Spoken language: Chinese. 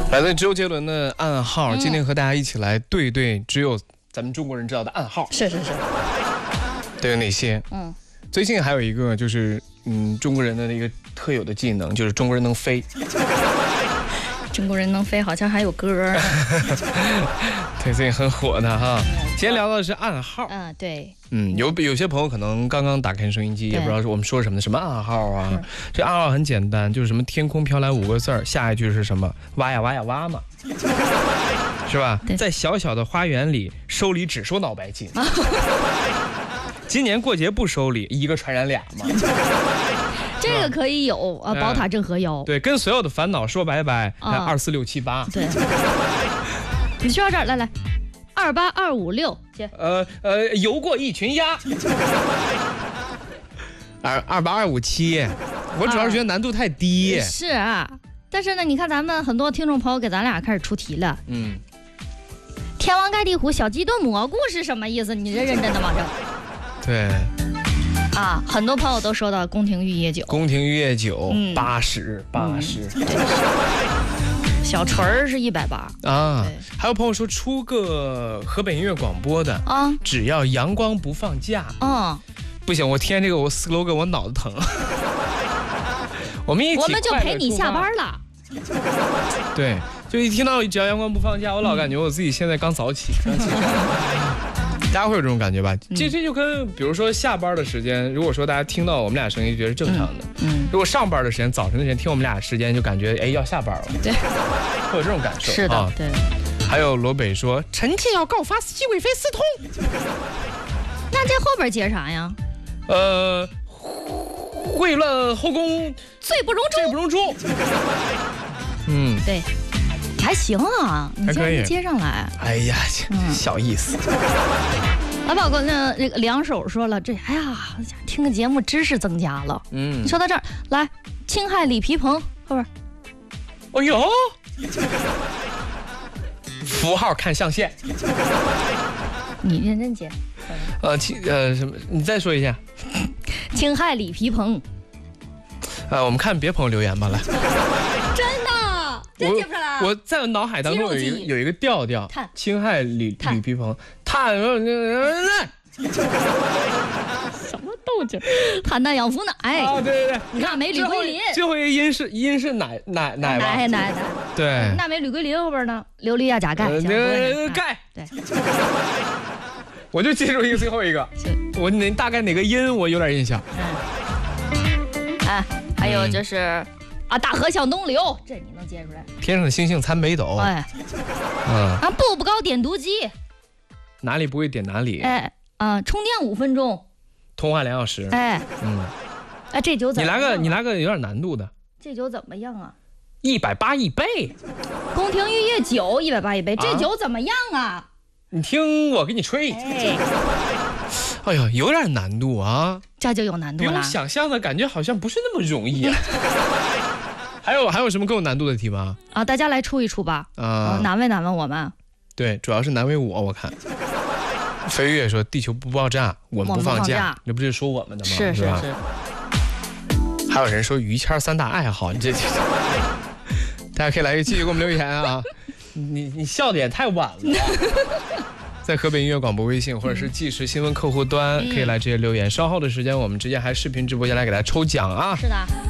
来自周杰伦的《暗号》，今天和大家一起来对对只有咱们中国人知道的暗号。 是， 都有哪些？最近还有一个就是中国人的一个特有的技能，就是中国人能飞。 中国人能飞，好像还有歌。 对，最近很火的哈。今天聊到的是暗号。 对。 有些朋友可能刚刚打开收音机，也不知道我们说什么的，什么暗号啊？这暗号很简单，就是什么天空飘来5个字儿，下一句是什么？挖呀挖呀挖嘛，是吧？在小小的花园里收礼只收脑白金。今年过节不收礼，一个传染俩嘛。 这个可以有啊，宝塔镇河妖。 对，跟所有的烦恼说拜拜。24678。对。 你说到这儿，来，28256，姐。 游过一群鸭。28257，我主要是觉得难度太低。 是啊，但是呢，你看咱们很多听众朋友给咱俩开始出题了。天王盖地虎，小鸡炖蘑菇是什么意思？你这认真的吗？ 对。 很多朋友都说到宫廷玉液酒。宫廷玉液酒80。 小锤儿是180 啊。还有朋友说出个河北音乐广播的只要阳光不放假。不行，我听这个我 slogan 我脑子疼。我们就陪你下班了。 对，就一听到只要阳光不放假，我老感觉我自己现在刚早起。大家会有这种感觉吧？这就跟比如说下班的时间，如果说大家听到我们俩声音就觉得正常的，如果上班的时间，早晨的时间听我们俩时间就感觉要下班了， 对， 会有这种感受。 是的，对。 还有罗北说臣妾要告发熹贵妃私通。 那这后边接啥呀？ 秽乱后宫， 罪不容诛。对。还行啊，你竟然没接上来。 哎呀，小意思。 老宝哥，那个两手说了，听个节目知识增加了。你说到这儿，来，青海李皮鹏后边。 哎呦，符号看象限。 你认真接。 什么？你再说一下。 青海李皮鹏。 我们看别朋友留言吧，来。 真接不上来。 我在我脑海当中有一个调调，青海李皮鹏，什么动静？邯郸养父奶。 对， 娜美吕桂林。 最后一个音是奶吧？对。 娜美吕桂林后边呢？琉璃亚钾钙。 钙。对。我就记住一个最后一个，我大概哪个音我有点印象。 还有就是大河向东流，这你能接出来？ 天上的星星参北斗。 步步高点读机， 哪里不会点哪里。 充电5分钟， 通话2小时。 这酒怎么样？ 你来个有点难度的。 这酒怎么样啊 ？180一杯。 宫廷玉液酒180一杯，这酒怎么样啊？ 你听我给你吹。哎呦，有点难度啊！ 这就有难度了。 比我想象的感觉好像不是那么容易。还有什么更有难度的题吗？ 大家来出一出吧。难为我们。对， 主要是难为我看。飞跃说地球不爆炸，我们不放假，这不是说我们的吗？ 是吧？ 还有人说于谦3大爱好，你这大家可以来继续给我们留言啊！你笑的也太晚了。在河北音乐广播微信或者是即时新闻客户端可以来直接留言。稍后的时间我们直接还视频直播间来给大家抽奖啊！ 是的。